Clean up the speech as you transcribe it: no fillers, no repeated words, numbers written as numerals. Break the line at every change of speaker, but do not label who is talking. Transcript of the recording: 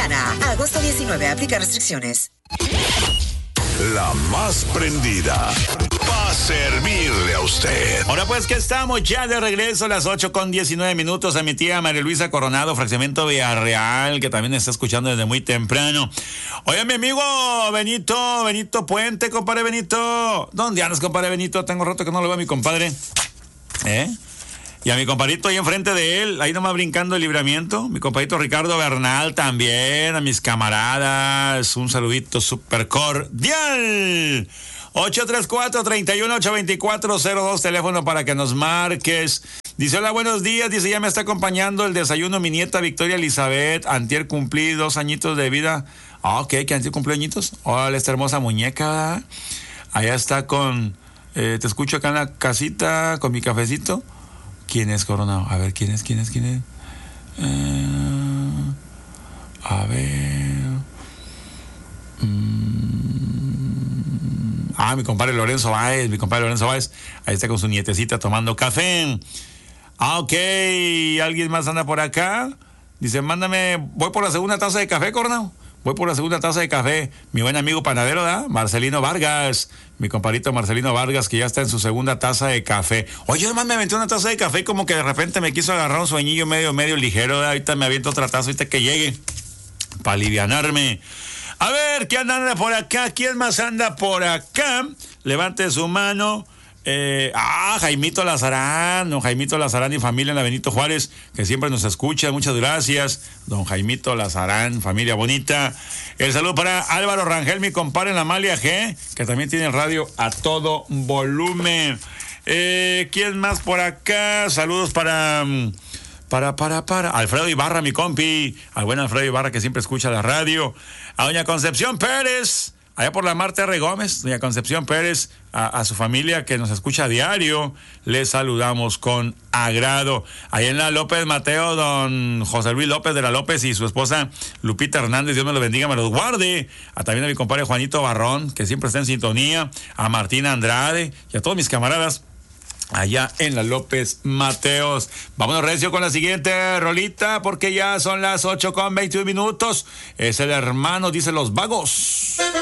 Soriana. Agosto 19, aplica restricciones.
La más prendida para servirle a usted.
Ahora pues que estamos ya de regreso a las 8:19 a mi tía María Luisa Coronado, fraccionamiento Villarreal, que también está escuchando desde muy temprano. Oye, mi amigo Benito Puente, compadre Benito. ¿Dónde andas, compadre Benito? Tengo rato que no lo veo a mi compadre. Y a mi compadrito ahí enfrente de él, ahí nomás brincando el Libramiento. Mi compadrito Ricardo Bernal también, a mis camaradas. Un saludito súper cordial. 834-318-2402, teléfono para que nos marques. Dice, hola, buenos días. Dice, ya me está acompañando el desayuno mi nieta Victoria Elizabeth. Antier cumplí 2 añitos de vida. Ok, que antier cumplió añitos. Hola, esta hermosa muñeca, ¿verdad? Allá está con... te escucho acá en la casita con mi cafecito. ¿Quién es, Coronado? A ver, ¿quién es? A ver... mi compadre Lorenzo Báez. Ahí está con su nietecita tomando café. Ok, ¿alguien más anda por acá? Dice, mándame, voy por la segunda taza de café, Coronado. Voy por la segunda taza de café. Mi buen amigo panadero, ¿da? Marcelino Vargas. Mi compadrito Marcelino Vargas, que ya está en su segunda taza de café. Oye, además me aventé una taza de café y como que de repente me quiso agarrar un sueñillo medio ligero, ¿da? Ahorita me aviento otra taza, ahorita que llegue. Para alivianarme. A ver, ¿quién anda por acá? ¿Quién más anda por acá? Levante su mano. Jaimito Lazarán, don Jaimito Lazarán y familia en la Benito Juárez, que siempre nos escucha, muchas gracias, don Jaimito Lazarán, familia bonita. El saludo para Álvaro Rangel, mi compadre en la Amalia G, que también tiene el radio a todo volumen. ¿Quién más por acá? Saludos para Alfredo Ibarra, mi compi, al buen Alfredo Ibarra que siempre escucha la radio. A doña Concepción Pérez, allá por la Marta R. Gómez, doña Concepción Pérez, a su familia que nos escucha a diario, les saludamos con agrado. Allá en la López Mateo, don José Luis López de la López y su esposa Lupita Hernández, Dios me los bendiga, me los guarde. También a mi compadre Juanito Barrón, que siempre está en sintonía, a Martina Andrade y a todos mis camaradas allá en la López Mateos. Vámonos recio con la siguiente rolita, porque ya son las 8:21. Es el hermano, dice Los Vagos.